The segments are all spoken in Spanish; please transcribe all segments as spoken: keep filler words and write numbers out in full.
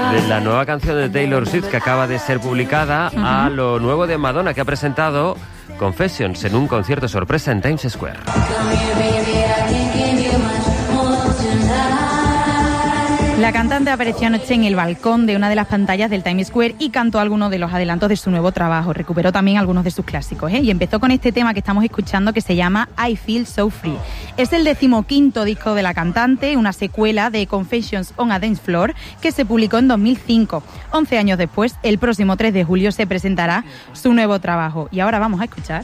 De la nueva canción de Taylor Swift que acaba de ser publicada uh-huh. a lo nuevo de Madonna, que ha presentado Confessions en un concierto sorpresa en Times Square. La cantante apareció anoche en el balcón de una de las pantallas del Times Square y cantó algunos de los adelantos de su nuevo trabajo. Recuperó también algunos de sus clásicos, ¿eh? Y empezó con este tema que estamos escuchando que se llama I Feel So Free. Es el decimoquinto disco de la cantante, una secuela de Confessions on a Dance Floor que se publicó en dos mil cinco. Once años después, el próximo tres de julio se presentará su nuevo trabajo. Y ahora vamos a escuchar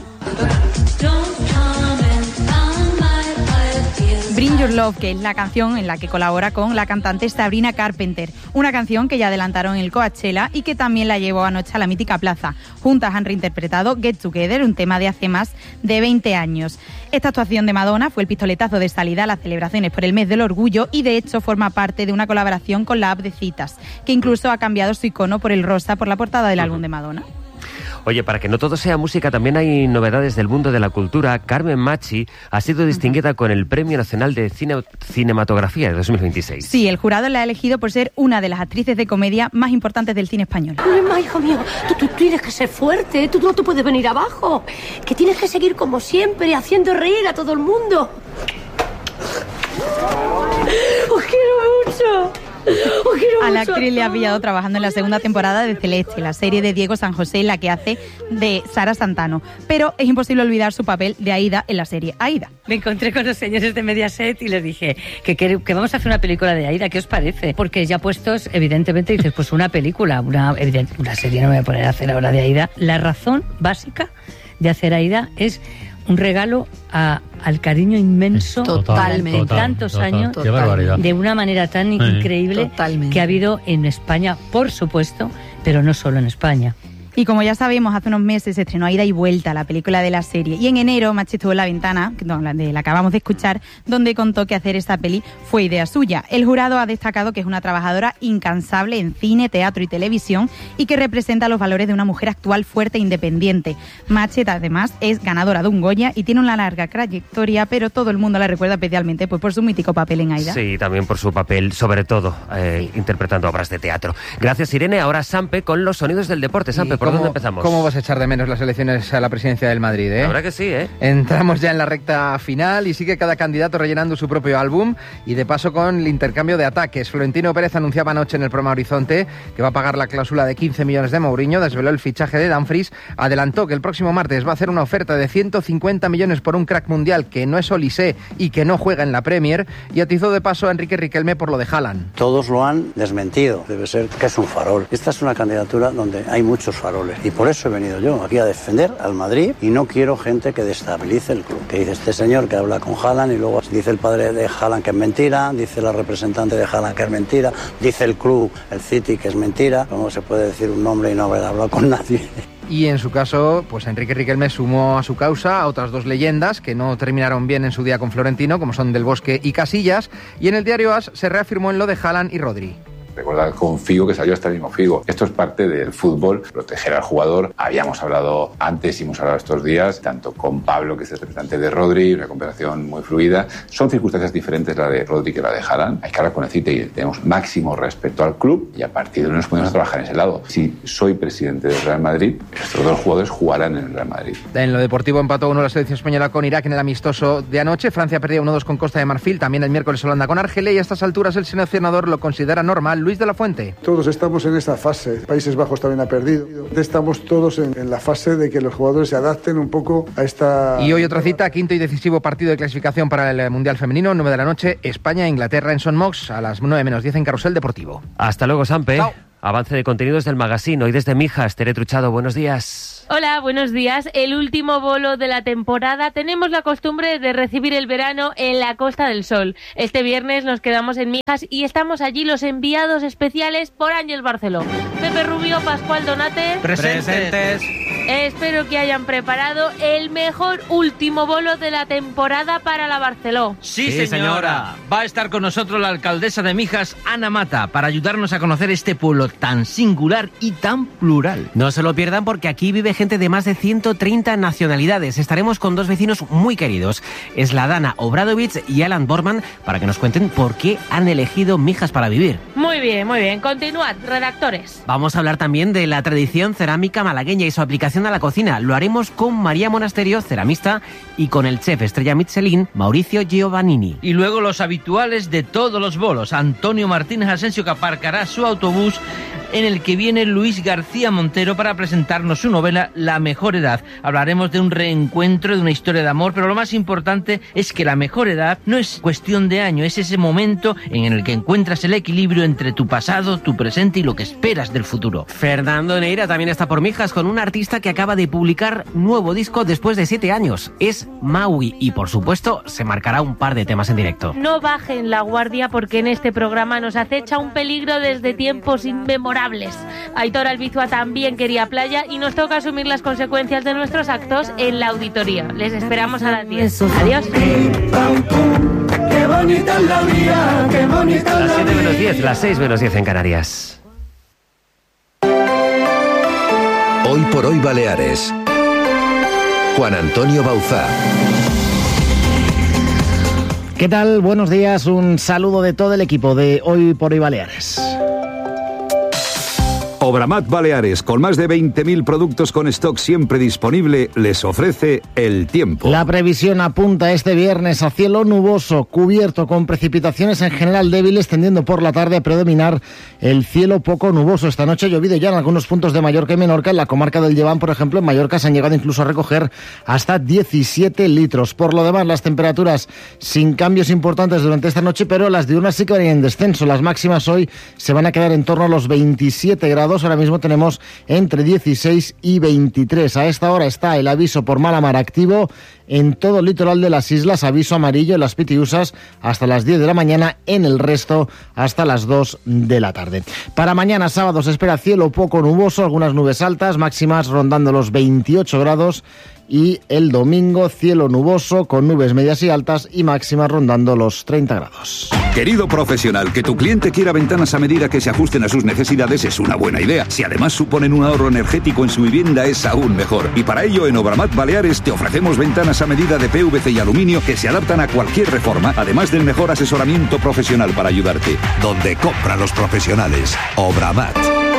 Bring Your Love, que es la canción en la que colabora con la cantante Sabrina Carpenter. Una canción que ya adelantaron en el Coachella y que también la llevó anoche a la mítica plaza. Juntas han reinterpretado Get Together, un tema de hace más de veinte años. Esta actuación de Madonna fue el pistoletazo de salida a las celebraciones por el mes del orgullo y de hecho forma parte de una colaboración con la app de citas, que incluso ha cambiado su icono por el rosa por la portada del álbum de Madonna. Oye, para que no todo sea música, también hay novedades del mundo de la cultura. Carmen Machi ha sido distinguida con el Premio Nacional de Cine- Cinematografía de dos mil veintiséis. Sí, el jurado la ha elegido por ser una de las actrices de comedia más importantes del cine español. Mamá, hijo mío, tú, tú tienes que ser fuerte, tú no te puedes venir abajo, que tienes que seguir como siempre, haciendo reír a todo el mundo. Os quiero mucho. A la actriz le ha pillado trabajando en la segunda temporada de Celeste, la serie de Diego San José en la que hace de Sara Santano. Pero es imposible olvidar su papel de Aida en la serie Aida. Me encontré con los señores de Mediaset y les dije que, que, que vamos a hacer una película de Aida, ¿qué os parece? Porque ya puestos, evidentemente, dices, pues una película, una, evidente, una serie no me voy a poner a hacer ahora de Aida. La razón básica de hacer Aida es un regalo a, al cariño inmenso totalmente, de tantos total, años, qué barbaridad, de una manera tan sí. increíble totalmente. Que ha habido en España, por supuesto, pero no solo en España. Y como ya sabemos, hace unos meses se estrenó Ida y Vuelta, la película de la serie. Y en enero, Machi estuvo en La Ventana, no, la de la acabamos de escuchar, donde contó que hacer esta peli fue idea suya. El jurado ha destacado que es una trabajadora incansable en cine, teatro y televisión y que representa los valores de una mujer actual fuerte e independiente. Machi, además, es ganadora de un Goya y tiene una larga trayectoria, pero todo el mundo la recuerda especialmente pues, por su mítico papel en Aida. Sí, también por su papel, sobre todo, eh, sí. interpretando obras de teatro. Gracias, Irene. Ahora Sampe con los sonidos del deporte. Sampe, ¿por dónde empezamos? ¿Cómo vas a echar de menos las elecciones a la presidencia del Madrid, eh? La verdad que sí, ¿eh? Entramos ya en la recta final y sigue cada candidato rellenando su propio álbum y de paso con el intercambio de ataques. Florentino Pérez anunciaba anoche en el programa Horizonte que va a pagar la cláusula de quince millones de Mourinho, desveló el fichaje de Dumfries, adelantó que el próximo martes va a hacer una oferta de ciento cincuenta millones por un crack mundial que no es Olise y que no juega en la Premier y atizó de paso a Enrique Riquelme por lo de Haaland. Todos lo han desmentido, debe ser que es un farol. Esta es una candidatura donde hay muchos faroles y por eso he venido yo aquí a defender al Madrid y no quiero gente que destabilice el club. Que dice este señor que habla con Haaland y luego dice el padre de Haaland que es mentira, dice la representante de Haaland que es mentira, dice el club, el City, que es mentira. ¿Cómo se puede decir un nombre y no haber hablado con nadie? Y en su caso, pues Enrique Riquelme sumó a su causa a otras dos leyendas que no terminaron bien en su día con Florentino, como son Del Bosque y Casillas, y en el diario AS se reafirmó en lo de Haaland y Rodri. Recordad con Figo que salió hasta el mismo Figo. Esto es parte del fútbol, proteger al jugador. Habíamos hablado antes y hemos hablado estos días, tanto con Pablo, que es el representante de Rodri, una conversación muy fluida. Son circunstancias diferentes la de Rodri que la de Haaland. Hay que hablar con el City y tenemos máximo respeto al club y a partir de ahí nos podemos trabajar en ese lado. Si soy presidente del Real Madrid, estos dos jugadores jugarán en el Real Madrid. En lo deportivo empató uno la selección española con Irak en el amistoso de anoche. Francia perdió uno dos con Costa de Marfil. También el miércoles Holanda con Argelia y a estas alturas el seleccionador lo considera normal. Luis de la Fuente. Todos estamos en esta fase. Países Bajos también ha perdido. Estamos todos en, en la fase de que los jugadores se adapten un poco a esta... Y hoy otra cita, quinto y decisivo partido de clasificación para el Mundial Femenino, nueve de la noche, España-Inglaterra en Son Mox, a las nueve menos diez en Carrusel Deportivo. Hasta luego, Sampe. Chao. Avance de contenidos del magazine. Hoy desde Mijas, Tere Truchado, buenos días. Hola, buenos días. El último bolo de la temporada. Tenemos la costumbre de recibir el verano en la Costa del Sol. Este viernes nos quedamos en Mijas y estamos allí los enviados especiales por Ángel Barceló. Pepe Rubio, Pascual Donate. Presentes. Espero que hayan preparado el mejor último bolo de la temporada para la Barceló. Sí, sí, señora. Va a estar con nosotros la alcaldesa de Mijas, Ana Mata, para ayudarnos a conocer este pueblo tan singular y tan plural. No se lo pierdan porque aquí vive gente de más de ciento treinta nacionalidades. Estaremos con dos vecinos muy queridos, Sladana Obradovich y Alan Borman, para que nos cuenten por qué han elegido Mijas para vivir. Muy bien, muy bien. Continuad, redactores. Vamos a hablar también de la tradición cerámica malagueña y su aplicación a la cocina. Lo haremos con María Monasterio, ceramista, y con el chef estrella Michelin, Mauricio Giovannini. Y luego los habituales de todos los bolos. Antonio Martínez Asensio, que aparcará su autobús, en el que viene Luis García Montero para presentarnos su novela La mejor edad. Hablaremos de un reencuentro, de una historia de amor, pero lo más importante es que la mejor edad no es cuestión de año, es ese momento en el que encuentras el equilibrio entre tu pasado, tu presente y lo que esperas del futuro. Fernando Neira también está por Mijas con un artista que acaba de publicar nuevo disco después de siete años. Es Maui y, por supuesto, se marcará un par de temas en directo. No bajen la guardia porque en este programa nos acecha un peligro desde tiempos inmemorables. Aitor Albizua también quería playa y nos toca asumir las consecuencias de nuestros actos en la auditoría. Les esperamos a las diez. Adiós. Qué bonita es la vida, qué bonita es la vida. Las siete menos diez, las seis menos diez en Canarias. Hoy por hoy Baleares. Juan Antonio Bauzá. ¿Qué tal? Buenos días, un saludo de todo el equipo de Hoy por hoy Baleares. Obramat Baleares, con más de veinte mil productos con stock siempre disponible, les ofrece el tiempo. La previsión apunta este viernes a cielo nuboso, cubierto con precipitaciones en general débiles, tendiendo por la tarde a predominar el cielo poco nuboso. Esta noche ha llovido ya en algunos puntos de Mallorca y Menorca. En la comarca del Llevant, por ejemplo, en Mallorca se han llegado incluso a recoger hasta diecisiete litros. Por lo demás, las temperaturas sin cambios importantes durante esta noche, pero las diurnas sí que van a ir en descenso. Las máximas hoy se van a quedar en torno a los veintisiete grados. Ahora mismo tenemos entre dieciséis y veintitrés. A esta hora está el aviso por mala mar activo en todo el litoral de las islas, aviso amarillo en las Pitiusas hasta las diez de la mañana, en el resto hasta las dos de la tarde. Para mañana sábado se espera cielo poco nuboso, algunas nubes altas, máximas rondando los veintiocho grados, y el domingo cielo nuboso con nubes medias y altas y máximas rondando los treinta grados. Querido profesional, que tu cliente quiera ventanas a medida que se ajusten a sus necesidades es una buena idea. Si además suponen un ahorro energético en su vivienda es aún mejor. Y para ello en Obramat Baleares te ofrecemos ventanas a medida de P V C y aluminio que se adaptan a cualquier reforma, además del mejor asesoramiento profesional para ayudarte. Donde compran los profesionales, Obramat.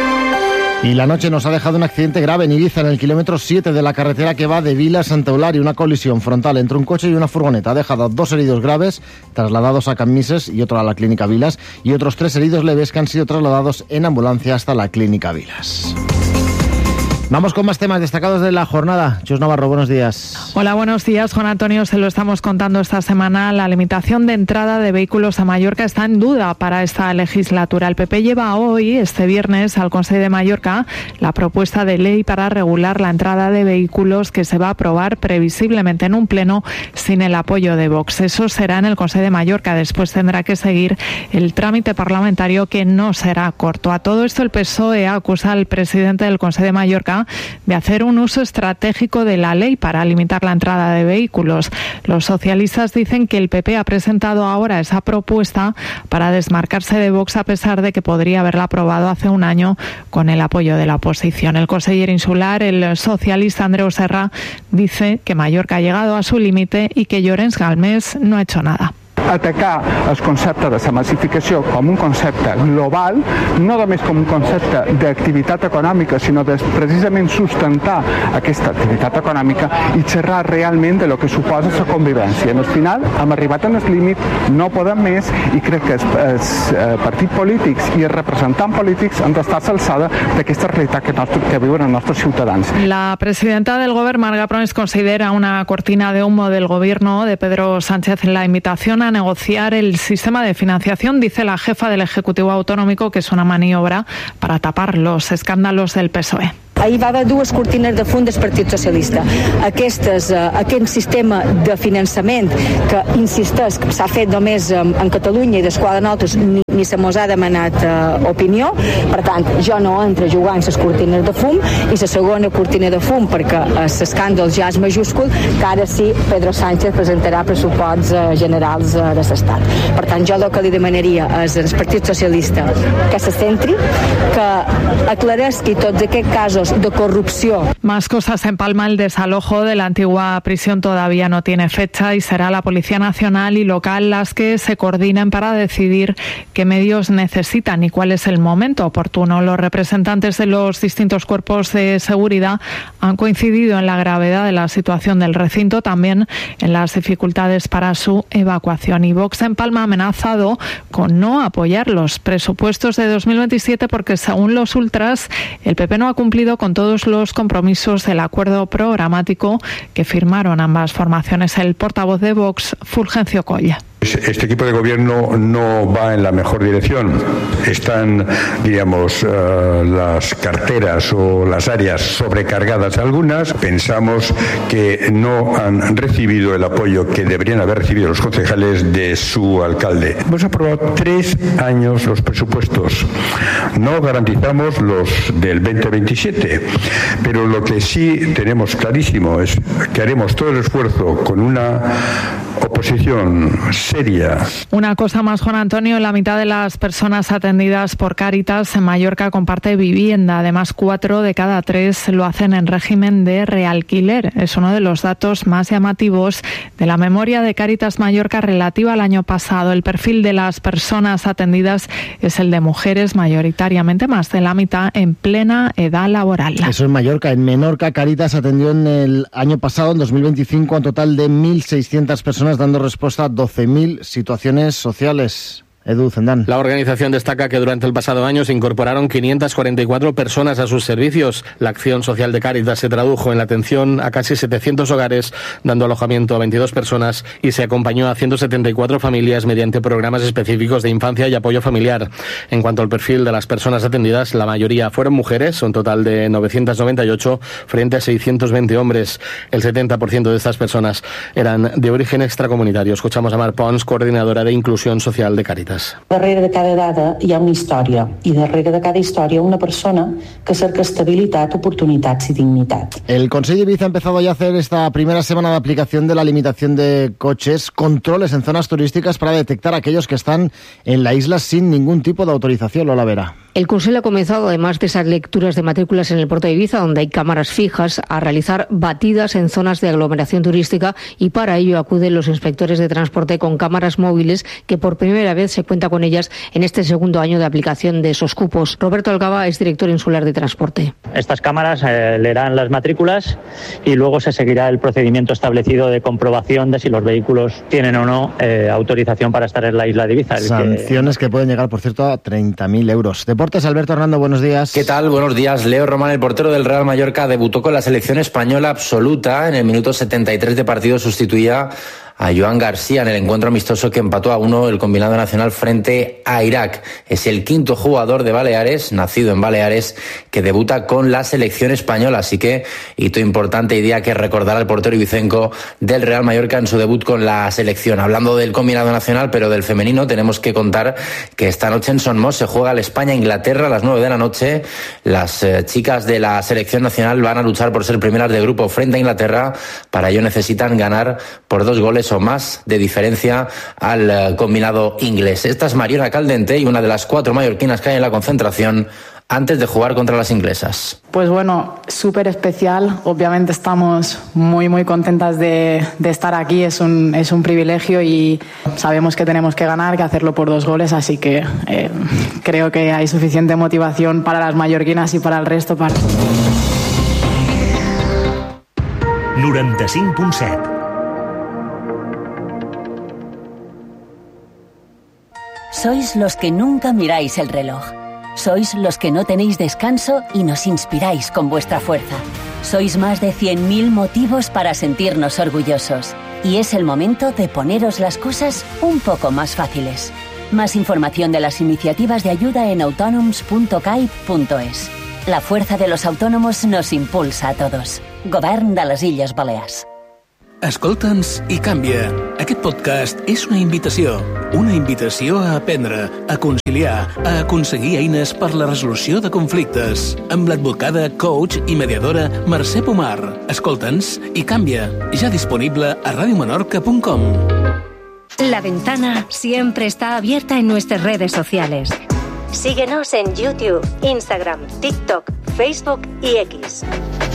Y la noche nos ha dejado un accidente grave en Ibiza, en el kilómetro siete de la carretera que va de Vila a Santa Eulalia. Una colisión frontal entre un coche y una furgoneta ha dejado dos heridos graves, trasladados a Cammises y otro a la clínica Vilas, y otros tres heridos leves que han sido trasladados en ambulancia hasta la clínica Vilas. Vamos con más temas destacados de la jornada. Chus Navarro, buenos días. Hola, buenos días, Juan Antonio. Se lo estamos contando esta semana. La limitación de entrada de vehículos a Mallorca está en duda para esta legislatura. El P P lleva hoy, este viernes, al Consell de Mallorca la propuesta de ley para regular la entrada de vehículos, que se va a aprobar previsiblemente en un pleno sin el apoyo de Vox. Eso será en el Consell de Mallorca. Después tendrá que seguir el trámite parlamentario, que no será corto. A todo esto, el P S O E acusa al presidente del Consell de Mallorca de hacer un uso estratégico de la ley para limitar la entrada de vehículos. Los socialistas dicen que el P P ha presentado ahora esa propuesta para desmarcarse de Vox, a pesar de que podría haberla aprobado hace un año con el apoyo de la oposición. El conseller insular, el socialista Andreu Serra, dice que Mallorca ha llegado a su límite y que Llorenç Galmés no ha hecho nada. Atacar el concepte de la massificació com un concepte global, no només com un concepte d'activitat econòmica, sinó de precisament sustentar aquesta activitat econòmica i xerrar realment de lo que suposa la convivència. En el final hem arribat en el límit, no podem més, i crec que els, els partits polítics i els representants polítics han d'estar a l'alçada d'aquesta realitat que, nostre, que viuen els nostres ciutadans. La presidenta del Gobierno, Marga Proens, considera una cortina de humo del gobierno de Pedro Sánchez en la invitación a negociar el sistema de financiación. Dice la jefa del Ejecutivo Autonómico que es una maniobra para tapar los escándalos del P S O E. Ahir va haver dues cortines de fum del Partit Socialista. Aquestes, eh, aquest sistema de finançament que, insisteix, s'ha fet només en, en Catalunya i des qual nosaltres ni, ni se mos ha demanat eh, opinió. Per tant, jo no entro a jugar en les cortines de fum, i la segona cortina de fum, perquè l'escàndol ja és majúscul, que ara sí Pedro Sánchez presentarà pressuposts eh, generals eh, de l'Estat. Per tant, jo el que li demanaria és al Partit Socialista que se centri, que aclaresqui tots aquests casos de corrupció. Más cosas. En Palma, el desalojo de la antigua prisión todavía no tiene fecha y será la Policía Nacional y local las que se coordinen para decidir qué medios necesitan y cuál es el momento oportuno. Los representantes de los distintos cuerpos de seguridad han coincidido en la gravedad de la situación del recinto, también en las dificultades para su evacuación. Y Vox en Palma ha amenazado con no apoyar los presupuestos de dos mil veintisiete porque, según los ultras, el P P no ha cumplido con todos los compromisos del acuerdo programático que firmaron ambas formaciones. El portavoz de Vox, Fulgencio Colla. Este equipo de gobierno no va en la mejor dirección. Están, digamos, uh, las carteras o las áreas sobrecargadas algunas. Pensamos que no han recibido el apoyo que deberían haber recibido los concejales de su alcalde. Hemos aprobado tres años los presupuestos. No garantizamos los del veinte veintisiete, pero lo que sí tenemos clarísimo es que haremos todo el esfuerzo con una oposición seria. Una cosa más, Juan Antonio, la mitad de las personas atendidas por Cáritas en Mallorca comparte vivienda. Además, cuatro de cada tres lo hacen en régimen de realquiler. Es uno de los datos más llamativos de la memoria de Cáritas Mallorca relativa al año pasado. El perfil de las personas atendidas es el de mujeres, mayoritariamente más de la mitad en plena edad laboral. Eso en Mallorca. En Menorca, Cáritas atendió en el año pasado, en dos mil veinticinco, a un total de mil seiscientas personas, dando respuesta a doce mil situaciones sociales. Edu Zendán. La organización destaca que durante el pasado año se incorporaron quinientas cuarenta y cuatro personas a sus servicios. La acción social de Cáritas se tradujo en la atención a casi setecientos hogares, dando alojamiento a veintidós personas, y se acompañó a ciento setenta y cuatro familias mediante programas específicos de infancia y apoyo familiar. En cuanto al perfil de las personas atendidas, la mayoría fueron mujeres, un total de novecientos noventa y ocho frente a seiscientos veinte hombres. El setenta por ciento de estas personas eran de origen extracomunitario. Escuchamos a Mar Pons, coordinadora de inclusión social de Cáritas. Darrere de cada dada hi ha una història, i darrere de cada història una persona que cerca estabilitat, oportunitats i dignitat. El Consejo de Ibiza ha empezado ya a hacer esta primera semana de aplicación de la limitación de coches, controles en zonas turísticas para detectar a aquellos que están en la isla sin ningún tipo de autorización. Lola Vera. El Consejo ha comenzado, además de esas lecturas de matrículas en el puerto de Ibiza, donde hay cámaras fijas, a realizar batidas en zonas de aglomeración turística, y para ello acuden los inspectores de transporte con cámaras móviles, que por primera vez se cuenta con ellas en este segundo año de aplicación de esos cupos. Roberto Algaba es director insular de transporte. Estas cámaras eh, leerán las matrículas y luego se seguirá el procedimiento establecido de comprobación de si los vehículos tienen o no eh, autorización para estar en la isla de Ibiza. Sanciones que... que pueden llegar, por cierto, a treinta mil euros. Deportes, Alberto Hernando, buenos días. ¿Qué tal? Buenos días. Leo Román, el portero del Real Mallorca, debutó con la selección española absoluta. En el minuto setenta y tres de partido sustituía a Joan García en el encuentro amistoso que empató a uno el combinado nacional frente a Irak. Es el quinto jugador de Baleares, nacido en Baleares, que debuta con la selección española. Así que hito importante y día que recordar al portero ibicenco del Real Mallorca en su debut con la selección. Hablando del combinado nacional, pero del femenino, tenemos que contar que esta noche en Son Moss se juega el España-Inglaterra a las nueve de la noche. Las eh, chicas de la selección nacional van a luchar por ser primeras de grupo frente a Inglaterra. Para ello necesitan ganar por dos goles o más de diferencia al combinado inglés. Esta es Mariona Caldente y una de las cuatro mallorquinas que hay en la concentración antes de jugar contra las inglesas. Pues bueno, súper especial. Obviamente estamos muy muy contentas de, de estar aquí. Es un, es un privilegio y sabemos que tenemos que ganar, que hacerlo por dos goles, así que eh, creo que hay suficiente motivación para las mallorquinas y para el resto. Para... noranta-cinc punt set. Sois los que nunca miráis el reloj. Sois los que no tenéis descanso y nos inspiráis con vuestra fuerza. Sois más de cien mil motivos para sentirnos orgullosos. Y es el momento de poneros las cosas un poco más fáciles. Más información de las iniciativas de ayuda en autònoms punto caib punto es. La fuerza de los autónomos nos impulsa a todos. Govern de les Illes Balears. Escolta'ns i canvia. Aquest podcast és una invitació. Una invitació a aprendre, a conciliar, a aconseguir eines per la resolució de conflictes. Amb l'advocada, coach i mediadora Mercè Pomar. Escolta'ns i canvia. Ja disponible a radio menorca punt com. La ventana siempre está abierta en nuestras redes sociales. Síguenos en YouTube, Instagram, TikTok, Facebook y X.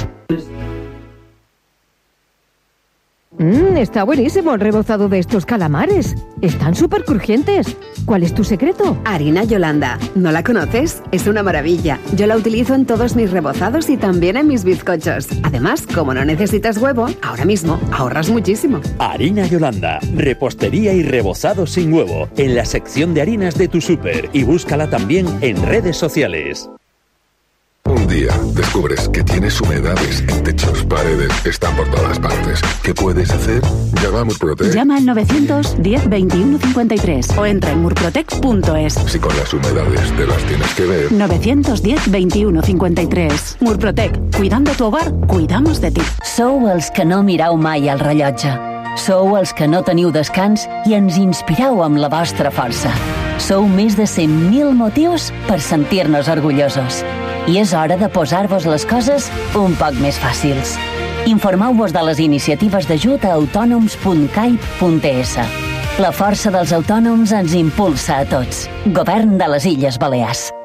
Mmm, está buenísimo el rebozado de estos calamares. Están súper crujientes. ¿Cuál es tu secreto? Harina Yolanda. ¿No la conoces? Es una maravilla. Yo la utilizo en todos mis rebozados y también en mis bizcochos. Además, como no necesitas huevo, ahora mismo ahorras muchísimo. Harina Yolanda. Repostería y rebozado sin huevo. En la sección de harinas de tu súper. Y búscala también en redes sociales. Un día descubres que tienes humedades en techos, paredes, están por todas partes. ¿Qué puedes hacer? Llama a Murprotec. Llama al novecientos diez veintiuno cincuenta y tres o entra en murprotec punto es. Si con las humedades te las tienes que ver. novecientos diez veintiuno cincuenta y tres. Murprotec. Cuidando tu hogar, cuidamos de ti. Sou els que no mirau mai el rellotge. Sou els que no teniu descans i ens inspireu amb la vostra força. Sou més de cent mil motius per sentir-nos orgullosos. I és hora de posar-vos les coses un poc més fàcils. Informeu-vos de les iniciatives d'ajut a autònoms punt caip punt es. La força dels autònoms ens impulsa a tots. Govern de les Illes Balears.